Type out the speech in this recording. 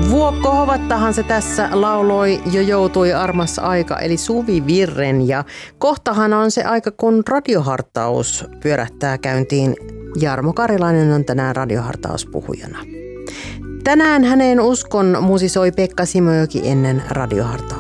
Vuokko Hovattahan se tässä lauloi Jo joutui armas aika, eli Suvi Virren. Ja kohtahan on se aika, kun radiohartaus pyörähtää käyntiin. Jarmo Karilainen on tänään radiohartauspuhujana. Tänään hänen uskon musisoi Pekka Simojoki ennen radiohartausta.